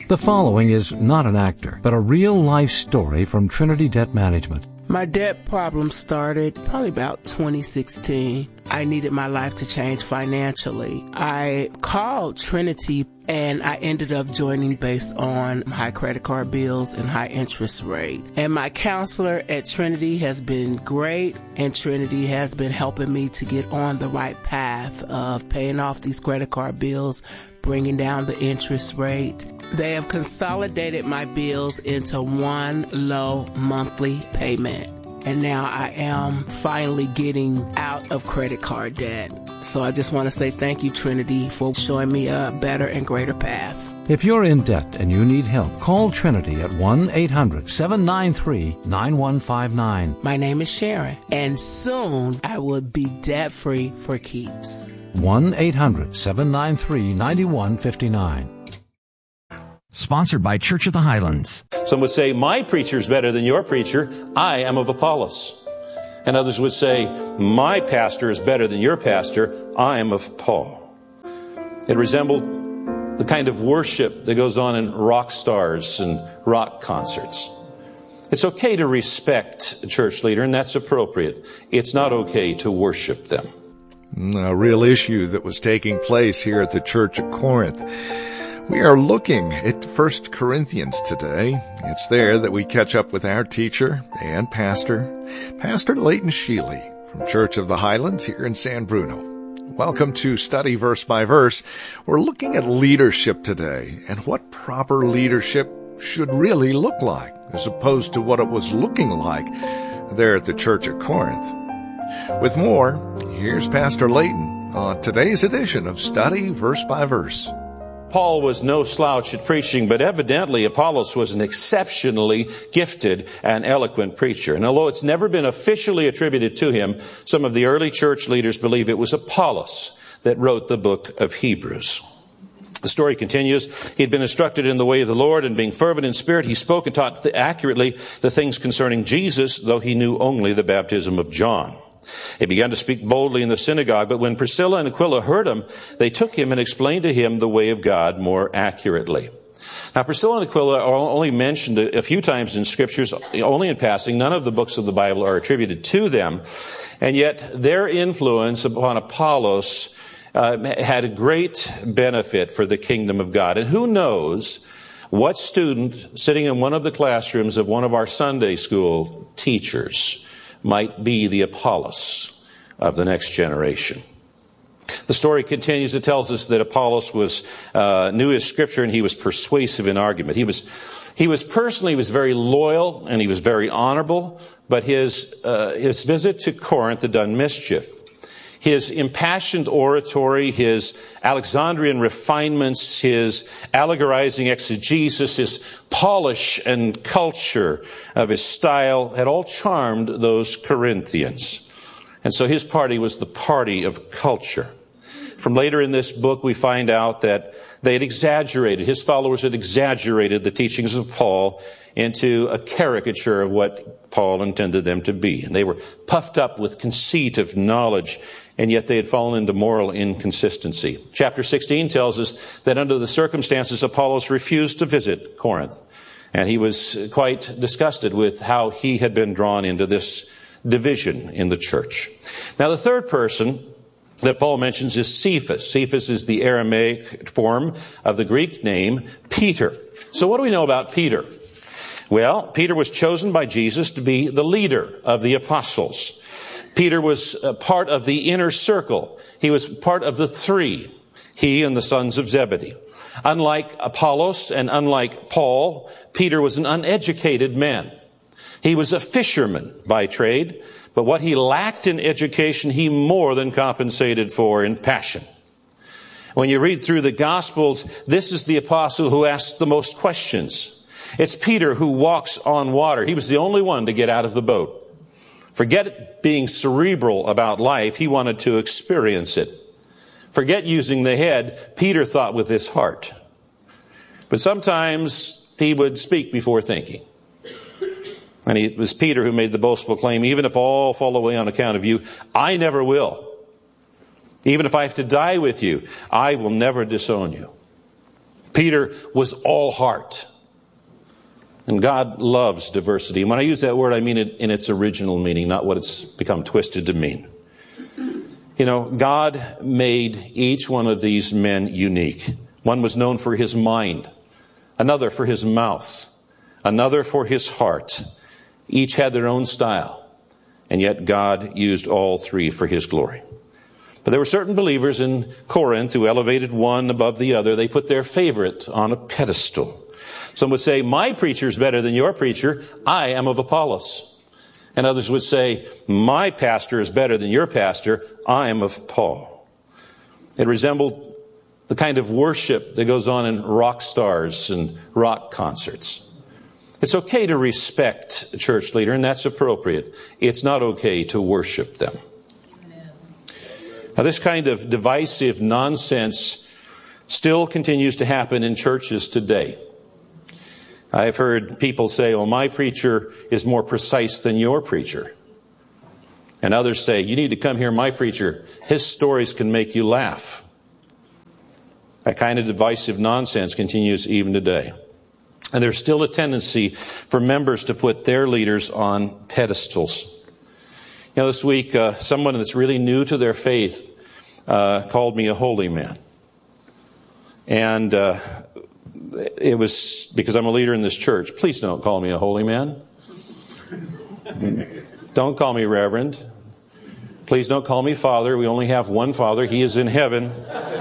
The following is not an actor, but a real-life story from Trinity Debt Management. My debt problem started probably about 2016. I needed my life to change financially. I called Trinity and I ended up joining based on high credit card bills and high interest rate. And my counselor at Trinity has been great, and Trinity has been helping me to get on the right path of paying off these credit card bills, bringing down the interest rate. They have consolidated my bills into one low monthly payment. And now I am finally getting out of credit card debt. So I just want to say thank you, Trinity, for showing me a better and greater path. If you're in debt and you need help, call Trinity at 1-800-793-9159. My name is Sharon, and soon I will be debt-free for keeps. 1-800-793-9159. Sponsored by Church of the Highlands. Some would say, my preacher is better than your preacher. I am of Apollos. And others would say, my pastor is better than your pastor. I am of Paul. It resembled the kind of worship that goes on in rock stars and rock concerts. It's okay to respect a church leader, and that's appropriate. It's not okay to worship them. A real issue that was taking place here at the Church of Corinth. We are looking at 1 Corinthians today. It's there that we catch up with our teacher and pastor, Pastor Leighton Sheely from Church of the Highlands here in San Bruno. Welcome to Study Verse by Verse. We're looking at leadership today and what proper leadership should really look like, as opposed to what it was looking like there at the Church of Corinth. With more, here's Pastor Leighton on today's edition of Study Verse by Verse. Paul was no slouch at preaching, but evidently Apollos was an exceptionally gifted and eloquent preacher. And although it's never been officially attributed to him, some of the early church leaders believe it was Apollos that wrote the book of Hebrews. The story continues. He had been instructed in the way of the Lord, and being fervent in spirit, he spoke and taught accurately the things concerning Jesus, though he knew only the baptism of John. He began to speak boldly in the synagogue, but when Priscilla and Aquila heard him, they took him and explained to him the way of God more accurately. Now, Priscilla and Aquila are only mentioned a few times in Scriptures, only in passing. None of the books of the Bible are attributed to them, and yet their influence upon Apollos had a great benefit for the kingdom of God. And who knows what student sitting in one of the classrooms of one of our Sunday school teachers might be the Apollos of the next generation. The story continues. It tells us that Apollos knew his scripture, and he was persuasive in argument. He was very loyal, and he was very honorable, but his visit to Corinth had done mischief. His impassioned oratory, his Alexandrian refinements, his allegorizing exegesis, his polish and culture of his style had all charmed those Corinthians. And so his party was the party of culture. From later in this book, we find out that they had exaggerated, his followers had exaggerated the teachings of Paul into a caricature of what Paul intended them to be. And they were puffed up with conceit of knowledge, and yet they had fallen into moral inconsistency. Chapter 16 tells us that under the circumstances, Apollos refused to visit Corinth. And he was quite disgusted with how he had been drawn into this division in the church. Now, the third person that Paul mentions is Cephas. Cephas is the Aramaic form of the Greek name Peter. So what do we know about Peter? Well, Peter was chosen by Jesus to be the leader of the apostles. Peter was part of the inner circle. He was part of the three, he and the sons of Zebedee. Unlike Apollos and unlike Paul, Peter was an uneducated man. He was a fisherman by trade, but what he lacked in education, he more than compensated for in passion. When you read through the Gospels, this is the apostle who asks the most questions. It's Peter who walks on water. He was the only one to get out of the boat. Forget being cerebral about life. He wanted to experience it. Forget using the head. Peter thought with his heart. But sometimes he would speak before thinking. And it was Peter who made the boastful claim, even if all fall away on account of you, I never will. Even if I have to die with you, I will never disown you. Peter was all heart. And God loves diversity. And when I use that word, I mean it in its original meaning, not what it's become twisted to mean. You know, God made each one of these men unique. One was known for his mind, another for his mouth, another for his heart. Each had their own style, and yet God used all three for his glory. But there were certain believers in Corinth who elevated one above the other. They put their favorite on a pedestal. Some would say, my preacher is better than your preacher. I am of Apollos. And others would say, my pastor is better than your pastor. I am of Paul. It resembled the kind of worship that goes on in rock stars and rock concerts. It's okay to respect a church leader, and that's appropriate. It's not okay to worship them. Now, this kind of divisive nonsense still continues to happen in churches today. I've heard people say, oh, my preacher is more precise than your preacher. And others say, you need to come hear my preacher. His stories can make you laugh. That kind of divisive nonsense continues even today. And there's still a tendency for members to put their leaders on pedestals. You know, this week, someone that's really new to their faith called me a holy man. And it was because I'm a leader in this church. Please don't call me a holy man. Don't call me reverend. Please don't call me father. We only have one Father. He is in heaven.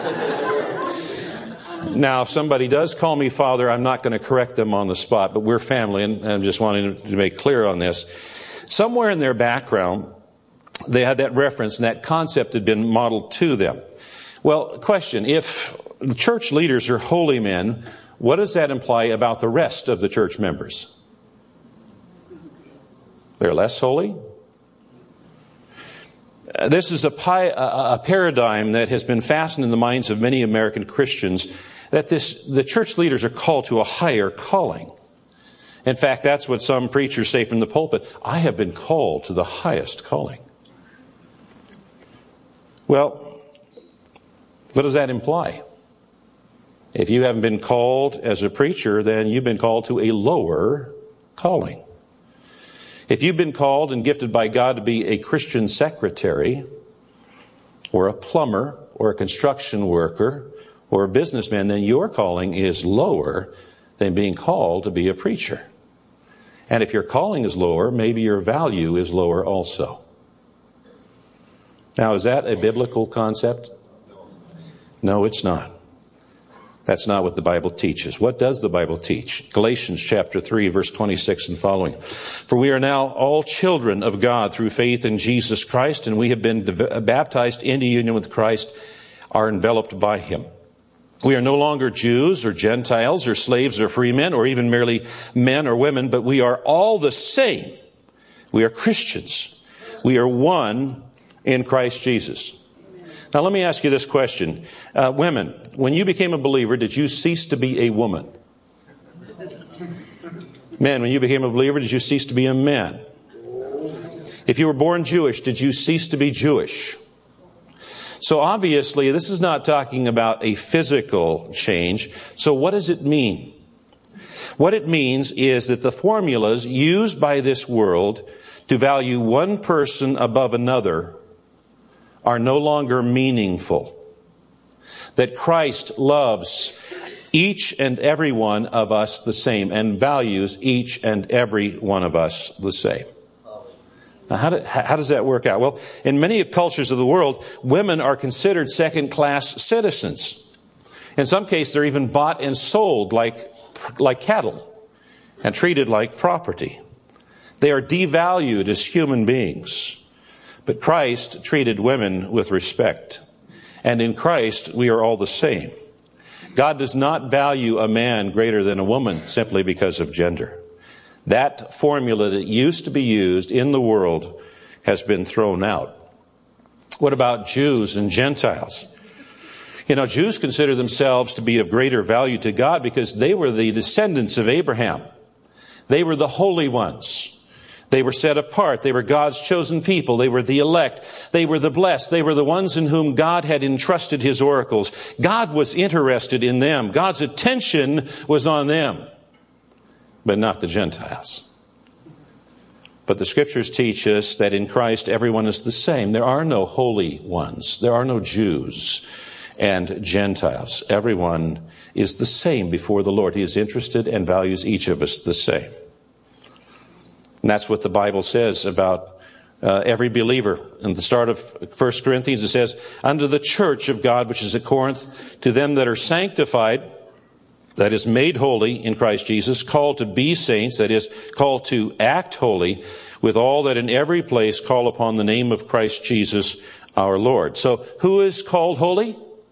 Now, if somebody does call me father, I'm not going to correct them on the spot, but we're family, and I'm just wanting to make clear on this. Somewhere in their background, they had that reference, and that concept had been modeled to them. Well, question, if church leaders are holy men, what does that imply about the rest of the church members? They're less holy? This is a paradigm that has been fastened in the minds of many American Christians, that the church leaders are called to a higher calling. In fact, that's what some preachers say from the pulpit. I have been called to the highest calling. Well, what does that imply? If you haven't been called as a preacher, then you've been called to a lower calling. If you've been called and gifted by God to be a Christian secretary, or a plumber, or a construction worker, or a businessman, then your calling is lower than being called to be a preacher. And if your calling is lower, maybe your value is lower also. Now, is that a biblical concept? No, it's not. That's not what the Bible teaches. What does the Bible teach? Galatians chapter 3, verse 26 and following. For we are now all children of God through faith in Jesus Christ, and we have been baptized into union with Christ, are enveloped by him. We are no longer Jews or Gentiles or slaves or free men or even merely men or women, but we are all the same. We are Christians. We are one in Christ Jesus. Now let me ask you this question. Women, when you became a believer, did you cease to be a woman? Men, when you became a believer, did you cease to be a man? If you were born Jewish, did you cease to be Jewish? So obviously, this is not talking about a physical change. So what does it mean? What it means is that the formulas used by this world to value one person above another are no longer meaningful. That Christ loves each and every one of us the same and values each and every one of us the same. Now, how does that work out? Well, in many cultures of the world, women are considered second-class citizens. In some cases, they're even bought and sold like cattle and treated like property. They are devalued as human beings. But Christ treated women with respect. And in Christ, we are all the same. God does not value a man greater than a woman simply because of gender. That formula that used to be used in the world has been thrown out. What about Jews and Gentiles? You know, Jews consider themselves to be of greater value to God because they were the descendants of Abraham. They were the holy ones. They were set apart. They were God's chosen people. They were the elect. They were the blessed. They were the ones in whom God had entrusted His oracles. God was interested in them. God's attention was on them, but not the Gentiles. But the Scriptures teach us that in Christ everyone is the same. There are no holy ones. There are no Jews and Gentiles. Everyone is the same before the Lord. He is interested and values each of us the same. And that's what the Bible says about every believer. In the start of 1 Corinthians, it says, "Unto the church of God which is at Corinth, to them that are sanctified," that is, made holy in Christ Jesus, called to be saints, that is, called to act holy, with all that in every place call upon the name of Christ Jesus our Lord. So who is called holy?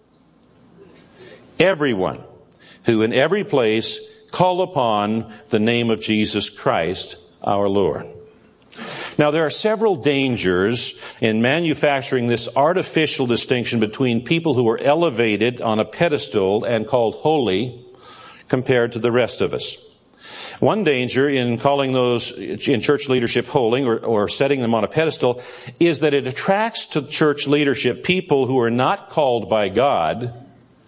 Everyone who in every place call upon the name of Jesus Christ our Lord. Now, there are several dangers in manufacturing this artificial distinction between people who are elevated on a pedestal and called holy compared to the rest of us. One danger in calling those in church leadership holy or setting them on a pedestal is that it attracts to church leadership people who are not called by God